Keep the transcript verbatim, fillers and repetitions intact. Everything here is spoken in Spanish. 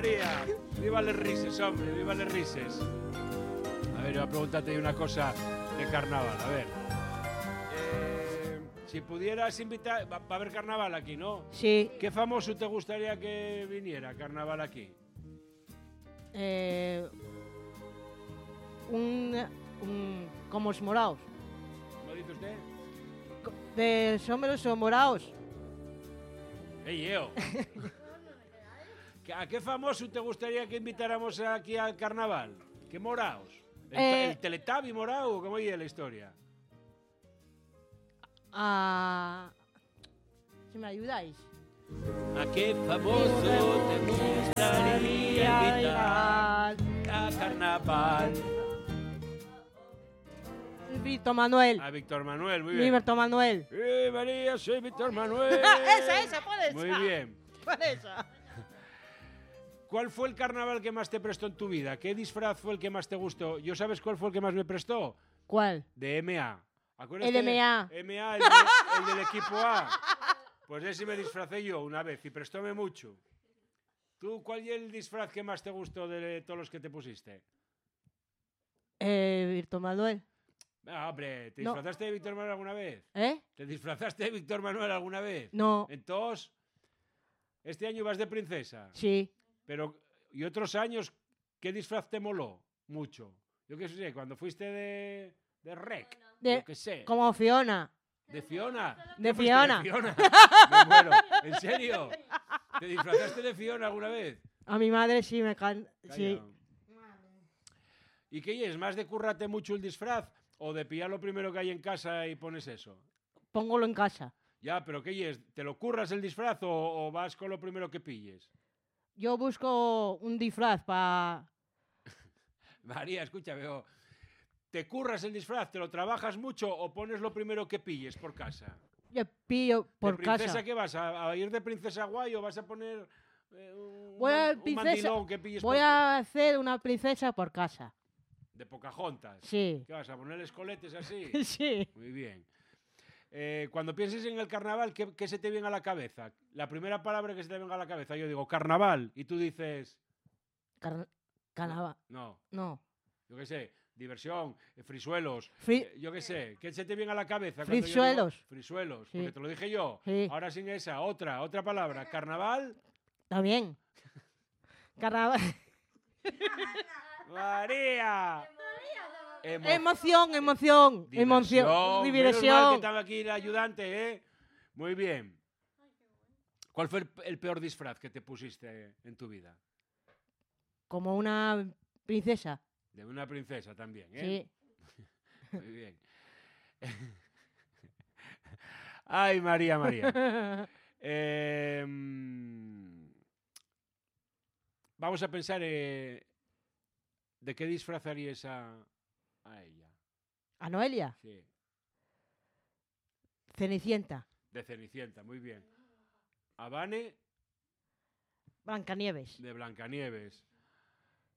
María! ¡Viva les rises, hombre! ¡Viva les rises! A ver, voy a preguntarte una cosa de carnaval, a ver. Eh, si pudieras invitar... Va, va a haber carnaval aquí, ¿no? Sí. ¿Qué famoso te gustaría que viniera a carnaval aquí? Eh, un, un... como los morados. ¿Cómo dice usted? De sombreros o morados. ¡Ey, Eo! ¿A qué famoso te gustaría que invitáramos aquí al carnaval? ¿Qué moraos? ¿El, Eh, el Teletabi morao? ¿Cómo es la historia? A... Si me ayudáis. ¿A qué famoso te gustaría invitar a carnaval? Víctor Manuel. A Víctor Manuel, muy bien. Víctor Manuel. ¡Eh, María, soy Víctor Manuel! esa, esa, por esa. Muy bien. Por esa. ¿Cuál fue el carnaval que más te prestó en tu vida? ¿Qué disfraz fue el que más te gustó? ¿Yo sabes cuál fue el que más me prestó? ¿Cuál? De M A. ¿Acuerdas El M A. M A, el, de, el del equipo A. Pues ese me disfracé yo una vez y prestóme mucho. ¿Tú cuál es el disfraz que más te gustó de todos los que te pusiste? Eh, Víctor Manuel. Ah, hombre, ¿te No. disfrazaste de Víctor Manuel alguna vez? ¿Eh? ¿Te disfrazaste de Víctor Manuel alguna vez? No. Entonces, este año vas de princesa. Sí. Pero, ¿y otros años qué disfraz te moló? Mucho. Yo qué sé, cuando fuiste de, de Rec. De- Yo qué sé. Como Fiona. ¿De Fiona? De ¿Qué fuiste Fiona. De Fiona. Me muero. ¿En serio? ¿Te disfrazaste de Fiona alguna vez? A mi madre sí me can... Sí. Calla. ¿Y qué es? ¿Más de currate mucho el disfraz o de pillar lo primero que hay en casa y pones eso? Póngolo en casa. Ya, pero ¿qué es? ¿Te lo curras el disfraz o, o vas con lo primero que pilles? Yo busco un disfraz para... María, escucha, veo. ¿Te curras el disfraz, te lo trabajas mucho o pones lo primero que pilles por casa? Yo pillo por ¿De princesa casa. qué vas? ¿A, a ir de princesa guay o vas a poner eh, un, Voy a man- un princesa- mandilón que pilles Voy por a hacer una princesa por casa. de Pocahontas? Sí. ¿Qué vas a poner escoletes así? Sí. Muy bien. Eh, cuando pienses en el carnaval, ¿qué, qué se te viene a la cabeza? La primera palabra que se te venga a la cabeza, yo digo carnaval y tú dices Car- Carnaval. no, No. yo qué sé, diversión, eh, frisuelos, Fri- eh, yo qué sé, ¿qué se te viene a la cabeza? cuando yo digo Frisuelos. Frisuelos, Sí. porque te lo dije yo. Sí. Ahora sin esa, otra, otra palabra, carnaval. También. Carnaval. María. Emo- Emoción, emoción. Diversión. Emoción. Menos mal que Diversión. estaba aquí el ayudante, ¿eh? Muy bien. ¿Cuál fue el, el peor disfraz que te pusiste en tu vida? Como una princesa. De una princesa también, ¿eh? Sí. Muy bien. Ay, María, María. Eh, mm, vamos a pensar eh, de qué disfrazarías a, a ella. ¿A Noelia? Sí, Cenicienta. de Cenicienta, muy bien. A Vane, Blancanieves. de Blancanieves.